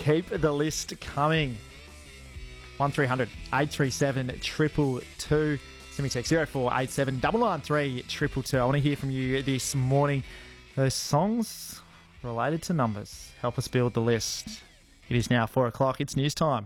Keep the list coming. 1300 837 222. Send me text 0487 993 222. I want to hear from you this morning. Those songs related to numbers. Help us build the list. It is now 4 o'clock. It's news time.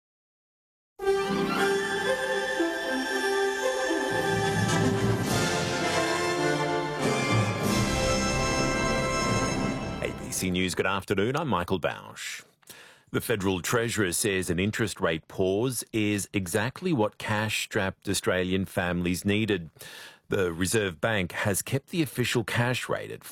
ABC News, good afternoon. I'm Michael Bausch. The Federal Treasurer says an interest rate pause is exactly what cash-strapped Australian families needed. The Reserve Bank has kept the official cash rate at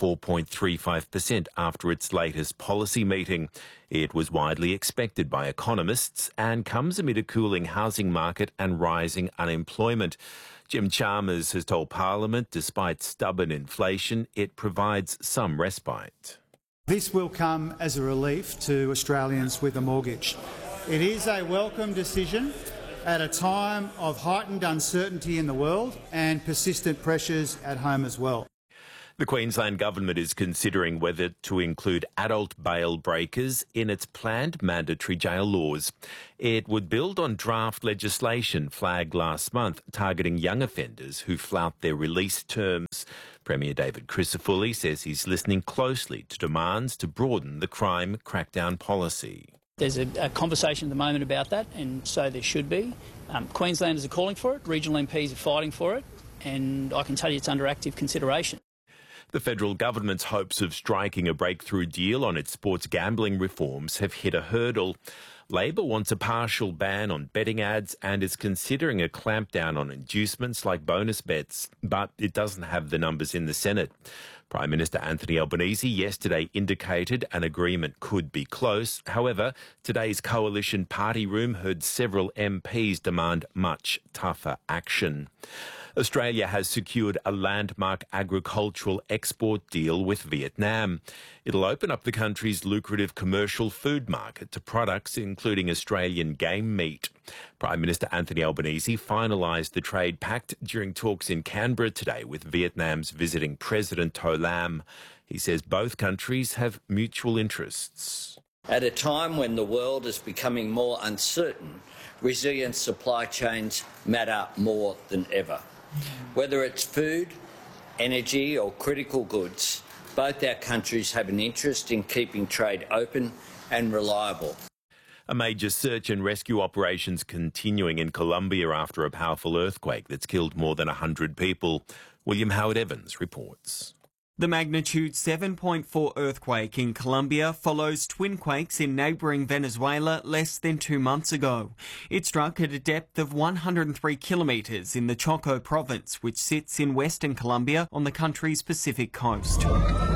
4.35% after its latest policy meeting. It was widely expected by economists and comes amid a cooling housing market and rising unemployment. Jim Chalmers has told Parliament, despite stubborn inflation, it provides some respite. This will come as a relief to Australians with a mortgage. It is a welcome decision at a time of heightened uncertainty in the world and persistent pressures at home as well. The Queensland Government is considering whether to include adult bail breakers in its planned mandatory jail laws. It would build on draft legislation flagged last month targeting young offenders who flout their release terms. Premier David Crisafulli says he's listening closely to demands to broaden the crime crackdown policy. There's a conversation at the moment about that, and so there should be. Queenslanders are calling for it, regional MPs are fighting for it, and I can tell you it's under active consideration. The federal government's hopes of striking a breakthrough deal on its sports gambling reforms have hit a hurdle. Labor wants a partial ban on betting ads and is considering a clampdown on inducements like bonus bets, but it doesn't have the numbers in the Senate. Prime Minister Anthony Albanese yesterday indicated an agreement could be close. However, today's coalition party room heard several MPs demand much tougher action. Australia has secured a landmark agricultural export deal with Vietnam. It'll open up the country's lucrative commercial food market to products including Australian game meat. Prime Minister Anthony Albanese finalised the trade pact during talks in Canberra today with Vietnam's visiting President To Lam. He says both countries have mutual interests. At a time when the world is becoming more uncertain, resilient supply chains matter more than ever. Whether it's food, energy or critical goods, both our countries have an interest in keeping trade open and reliable. A major search and rescue operations continuing in Colombia after a powerful earthquake that's killed more than 100 people. William Howard Evans reports. The magnitude 7.4 earthquake in Colombia follows twin quakes in neighbouring Venezuela less than 2 months ago. It struck at a depth of 103 kilometres in the Choco province, which sits in western Colombia on the country's Pacific coast.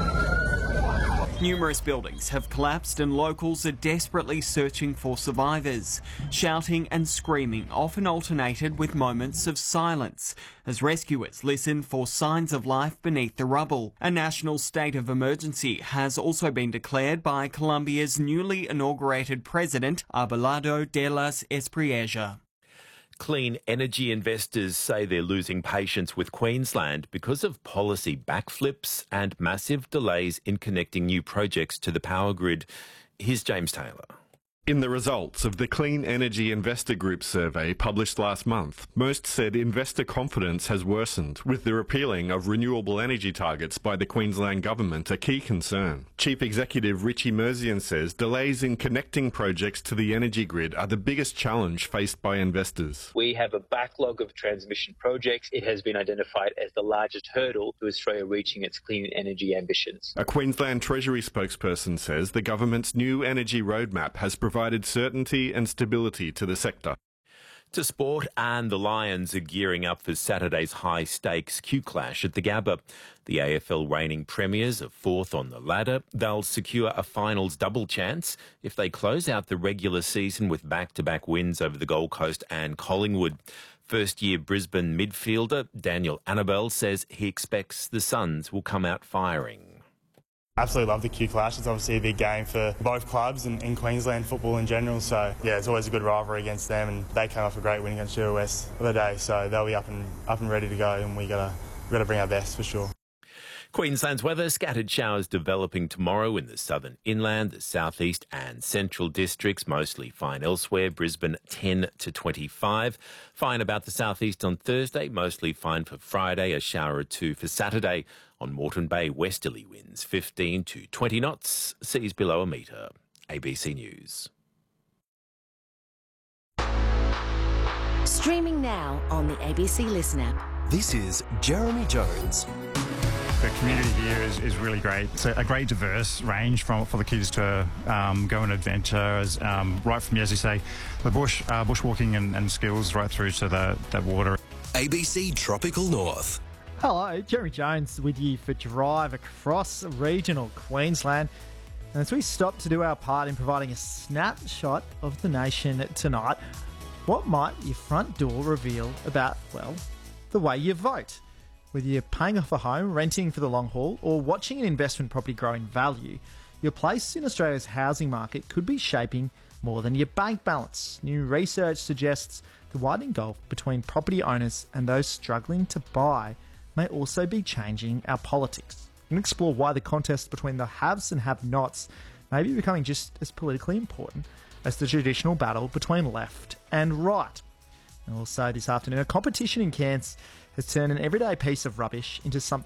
Numerous buildings have collapsed and locals are desperately searching for survivors. Shouting and screaming often alternated with moments of silence as rescuers listen for signs of life beneath the rubble. A national state of emergency has also been declared by Colombia's newly inaugurated president, Abelardo de las Espriella. Clean energy investors say they're losing patience with Queensland because of policy backflips and massive delays in connecting new projects to the power grid. Here's James Taylor. In the results of the Clean Energy Investor Group survey published last month, most said investor confidence has worsened, with the repealing of renewable energy targets by the Queensland Government a key concern. Chief Executive Richie Merzian says delays in connecting projects to the energy grid are the biggest challenge faced by investors. We have a backlog of transmission projects. It has been identified as the largest hurdle to Australia reaching its clean energy ambitions. A Queensland Treasury spokesperson says the government's new energy roadmap has provided certainty and stability to the sector. To sport, and the Lions are gearing up for Saturday's high-stakes Q-Clash at the Gabba. The AFL reigning premiers are fourth on the ladder. They'll secure a finals double chance if they close out the regular season with back-to-back wins over the Gold Coast and Collingwood. First-year Brisbane midfielder Daniel Annabelle says he expects the Suns will come out firing. Absolutely love the Q-Clash. It's obviously a big game for both clubs and in Queensland football in general. So, yeah, it's always a good rivalry against them, and they came off a great win against Shearer West the other day. So they'll be up and ready to go, and we gotta bring our best for sure. Queensland's weather, scattered showers developing tomorrow in the southern inland, the southeast and central districts, mostly fine elsewhere. Brisbane 10 to 25. Fine about the southeast on Thursday, mostly fine for Friday, a shower or two for Saturday. On Moreton Bay, westerly winds 15 to 20 knots, seas below a metre. ABC News. Streaming now on the ABC Listen app. This is Jeremy Jones. The community here is really great. It's a great diverse range for the kids to go on adventures, right from, as you say, the bushwalking and skills right through to the water. ABC Tropical North. Hello, Jeremy Jones with you for Drive across regional Queensland. And as we stop to do our part in providing a snapshot of the nation tonight, what might your front door reveal about, well, the way you vote? Whether you're paying off a home, renting for the long haul, or watching an investment property grow in value, your place in Australia's housing market could be shaping more than your bank balance. New research suggests the widening gulf between property owners and those struggling to buy may also be changing our politics. We're going to explore why the contest between the haves and have-nots may be becoming just as politically important as the traditional battle between left and right. And also this afternoon, a competition in Cairns has turned an everyday piece of rubbish into something